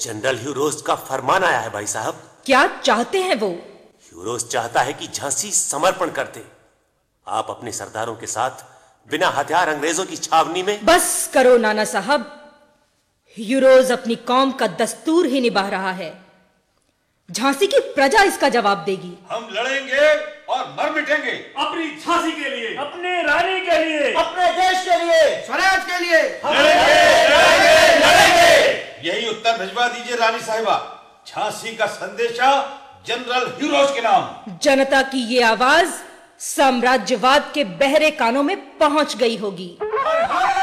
General Hugh Rose का फरमान आया है भाई साहब। क्या चाहते हैं वो? ह्यूरोज चाहता है कि झांसी समर्पण कर दे। आप अपने सरदारों के साथ बिना हथियार अंग्रेजों की छावनी में। बस करो नाना साहब, ह्यूरोज अपनी कौम का दस्तूर ही निभा रहा है। झांसी की प्रजा इसका जवाब देगी। हम लड़ेंगे और मर मिटेंगे अपनी झांसी के लिए, अपने रानी के लिए, अपने देश के लिए, स्वराज के लिए लड़ेंगे। यही उत्तर भिजवा दीजिए रानी साहिबा। झांसी का संदेशा जनरल ह्यूरोज के नाम। जनता की ये आवाज साम्राज्यवाद के बहरे कानों में पहुंच गई होगी।